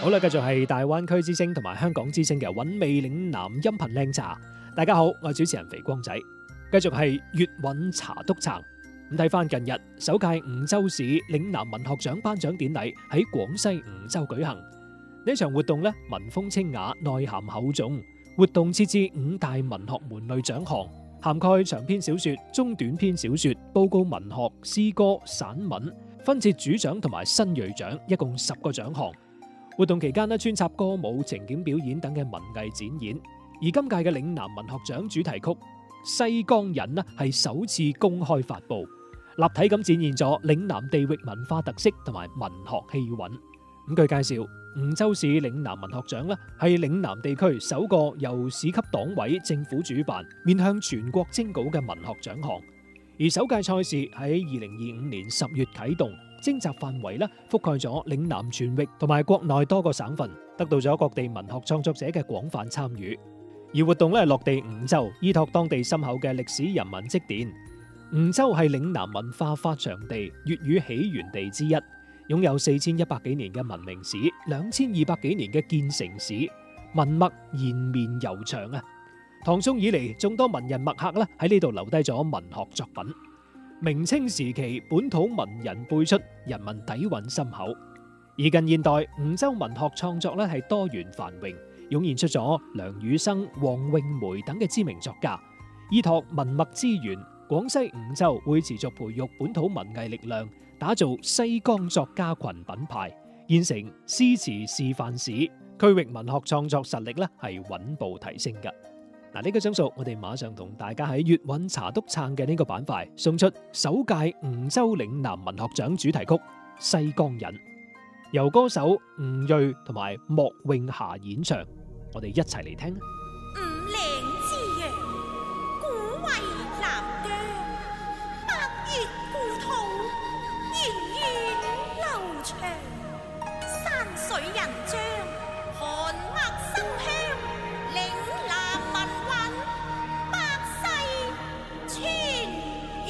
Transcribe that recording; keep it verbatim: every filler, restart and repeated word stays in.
好啦，繼續係大灣區之聲同埋香港之聲嘅韻味嶺南音頻靚茶。大家好，我係主持人肥光仔。繼續係粵韻茶督撐。咁睇翻近日首屆梧州市嶺南文學獎頒獎典禮喺廣西梧州舉行。呢場活動呢，文風清雅，內涵厚重。活動設置五大文學門類獎項，涵蓋長篇小說、中短篇小說、報告文學、詩歌、散文，分設主獎同埋新銳獎，一共十個獎項。活動期間呢，穿插歌舞、情景表演等嘅文藝展演。而今屆嘅嶺南文學獎主題曲《西江引》呢，係首次公開發布，立體咁展現咗嶺南地域文化特色同埋文學氣韻。咁據介紹，梧州市嶺南文學獎呢，係嶺南地區首個由市級黨委政府主辦、面向全國徵稿嘅文學獎項。而首屆賽事喺二零二五年十月啟動，徵集範圍呢，覆蓋咗嶺南全域同埋國內多個省份，得到咗各地文學創作者嘅廣泛參與。而活動呢，落地梧州，依託當地深厚嘅歷史人文積澱。梧州係嶺南文化發祥地、粵語起源地之一，擁有四千一百幾年嘅文明史、兩千二百幾年嘅建成史，文脈延綿悠長啊！唐宋以嚟，眾多文人墨客咧喺呢度留低咗文學作品。明清時期，本土文人輩出，人文底蘊深厚。而近現代，梧州文學創作咧係多元繁榮，湧現出咗梁羽生、黃詠梅等嘅知名作家。依託文墨資源，廣西梧州會持續培育本土文藝力量，打造西江作家群品牌，建成詩詞示範市，區域文學創作實力咧係穩步提升㗎。嗱，呢個張數我哋馬上同大家喺粵韻茶督撐嘅呢個板塊送出首屆梧州嶺南文學獎主題曲《西江引》，由歌手吳銳同埋莫詠霞演唱，我哋一齊嚟聽。 五嶺之陽，古為南疆，百越故土，源遠流長，山水人章。